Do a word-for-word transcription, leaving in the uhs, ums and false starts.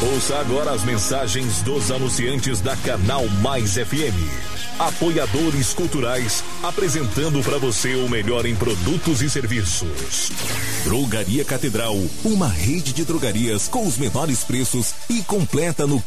Ouça agora as mensagens dos anunciantes da Canal Mais F M. Apoiadores culturais, apresentando para você o melhor em produtos e serviços. Drogaria Catedral, uma rede de drogarias com os menores preços e completa no